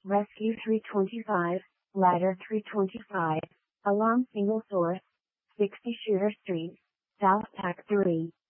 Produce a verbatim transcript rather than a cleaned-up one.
Rescue three twenty-five, Ladder three twenty-five, Alarm Single Source, sixty Shooter Street, South Pack three.